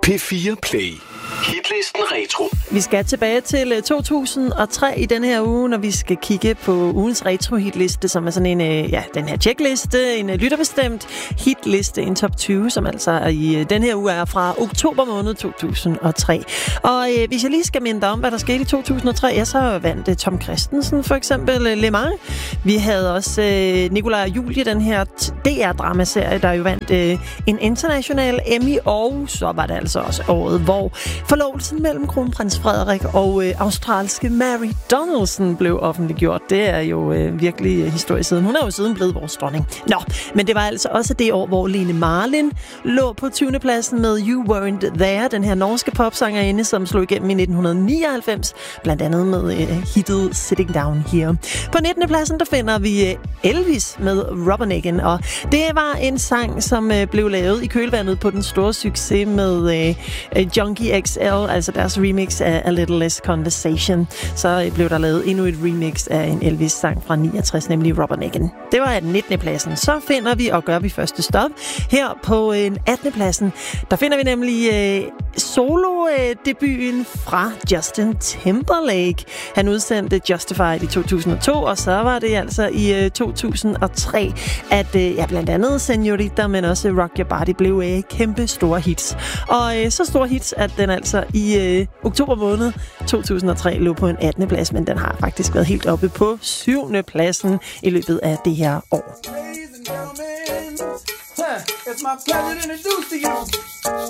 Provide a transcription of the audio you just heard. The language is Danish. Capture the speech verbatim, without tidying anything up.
P fire Play. Hitlisten Retro. Vi skal tilbage til to tusind og tre i denne her uge, når vi skal kigge på ugens retro-hitliste, som er sådan en, ja, den her checkliste, en lytterbestemt hitliste, en top tyve, som altså i den her uge er fra oktober måned to tusind og tre. Og øh, hvis jeg lige skal minde dig om, hvad der skete i to tusind og tre, ja, så vandt uh, Tom Kristensen for eksempel uh, Le Mans. Vi havde også uh, Nikolaj og Julie, den her D R-dramaserie, der jo vandt uh, en international Emmy, og så var det altså også året, hvor forlovelsen mellem kronprins Frederik og øh, australske Mary Donaldson blev offentliggjort. Det er jo øh, virkelig øh, historie siden. Hun er jo siden blevet vores dronning. Nå, men det var altså også det år, hvor Lene Marlin lå på tyvende pladsen med You Weren't There, den her norske popsangerinde, som slog igennem i nitten nioghalvfems, blandt andet med øh, hittet Sitting Down Here. På nittende pladsen, der finder vi øh, Elvis med Rubbernecken, og det var en sang, som øh, blev lavet i kølvandet på den store succes med øh, Junkie X L, altså deres remix af A Little Less Conversation. Så blev der lavet endnu et remix af en Elvis-sang fra niogtres, nemlig Rubbernecken. Det var den nittende pladsen. Så finder vi, og gør vi første stop, her på en attende pladsen. Der finder vi nemlig øh, solo-debuten fra Justin Timberlake. Han udsendte Justified i to tusind og to, og så var det altså i øh, to tusind og tre, at øh, ja, blandt andet Senorita, men også Rock Your Body blev øh, kæmpe store hits. Og øh, så store hits, at den altså i øh, oktober måned to tusind og tre lå på en attende plads, men den har faktisk været helt oppe på syvende pladsen i løbet af det her år. It's my pleasure to introduce to you